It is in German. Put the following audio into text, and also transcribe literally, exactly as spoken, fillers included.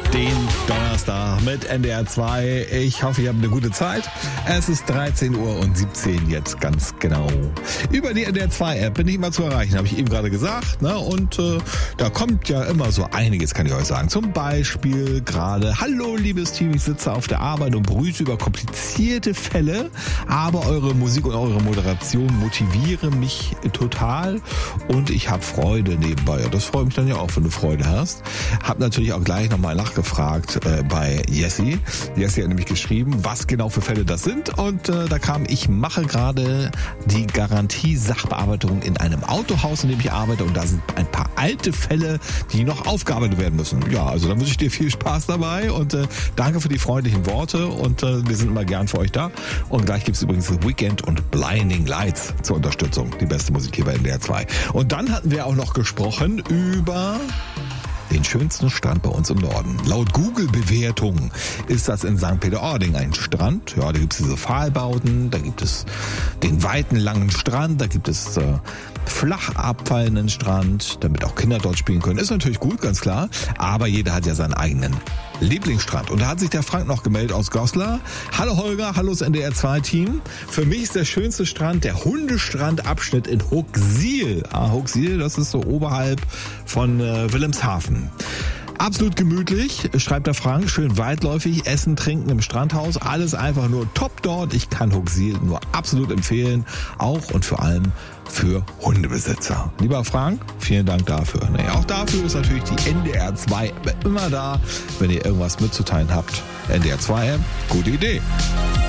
den Donnerstag mit N D R zwei. Ich hoffe, ihr habt eine gute Zeit. Es ist dreizehn Uhr und siebzehn jetzt ganz genau. Über die N D R zwei App bin ich immer zu erreichen, habe ich eben gerade gesagt. Ne? Und äh, da kommt ja immer so einiges, kann ich euch sagen. Zum Beispiel gerade: Hallo liebes Team, ich sitze auf der Arbeit und brüte über komplizierte Fälle, aber eure Musik und eure Moderation motivieren mich total und ich habe Freude nebenbei. Ja, das freut mich dann ja auch, wenn du Freude hast. Hab natürlich auch gleich nochmal nachgefragt äh, bei Jessie. Jessie hat nämlich geschrieben, was genau für Fälle das sind. Und äh, da kam: Ich mache gerade die Garantie-Sachbearbeitung in einem Autohaus, in dem ich arbeite. Und da sind ein paar alte Fälle, die noch aufgearbeitet werden müssen. Ja, also da wünsche ich dir viel Spaß dabei. Und äh, danke für die freundlichen Worte. Und äh, wir sind immer gern für euch da. Und gleich gibt es übrigens The Weekend und Blinding Lights zur Unterstützung. Die beste Musik hier bei N D R zwei. Und dann hatten wir auch noch gesprochen über den schönsten Strand bei uns im Norden. Laut Google-Bewertung ist das in Sankt Peter-Ording ein Strand. Ja, da gibt es diese Pfahlbauten, da gibt es den weiten, langen Strand, da gibt es äh, flach abfallenden Strand, damit auch Kinder dort spielen können. Ist natürlich gut, ganz klar. Aber jeder hat ja seinen eigenen Lieblingsstrand. Und da hat sich der Frank noch gemeldet aus Goslar. Hallo Holger, hallo das N D R zwei Team. Für mich ist der schönste Strand der Hundestrandabschnitt in Huxil. Ah, Huxil, das ist so oberhalb von äh, Wilhelmshaven. Absolut gemütlich, schreibt der Frank, schön weitläufig, essen, trinken im Strandhaus, alles einfach nur top dort. Ich kann Huxil nur absolut empfehlen, auch und vor allem für Hundebesitzer. Lieber Frank, vielen Dank dafür. Naja, auch dafür ist natürlich die N D R zwei immer da, wenn ihr irgendwas mitzuteilen habt. N D R zwei, gute Idee.